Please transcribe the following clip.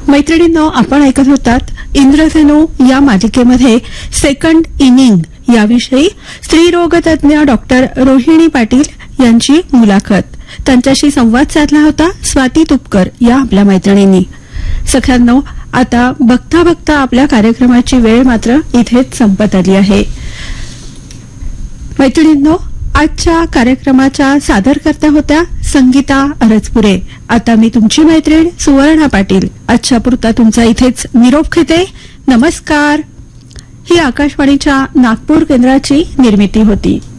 मैत्रिणींनो, आपण ऐकत होतात इंद्रधनु या मालिकेमध्ये सेकंड इनिंग याविषयी स्त्रीरोगतज्ञ डॉक्टर रोहिणी पाटील यांची मुलाखत. त्यांच्याशी संवाद साधला होता स्वाती तुपकर या आपल्या मैत्रिणींनी. सख्यांनो, आता बघता बघता आपल्या कार्यक्रमाची वेळ मात्र इथेच संपत आली आहे. मैत्रिणींनो, आजच्या कार्यक्रमाच्या सादरकर्त्या होत्या संगीता अरजपुरे. आता मी तुमची मैत्रीण सुवर्णा पाटील आजच्या पुरता तुमचा इथेच निरोप घेते. नमस्कार. ही आकाशवाणीच्या नागपूर केंद्राची निर्मिती होती.